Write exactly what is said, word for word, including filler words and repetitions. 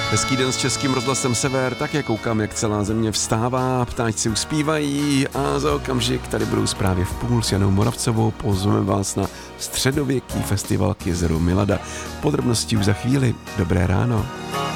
Hezký den s Českým rozhlasem Sever, také koukám, jak celá země vstává, ptáčci uspívají a za okamžik tady budou zprávy v půl s Janou Moravcovou. Pozveme vás na středověký festival k jezeru Milada. Podrobnosti už za chvíli. Dobré ráno.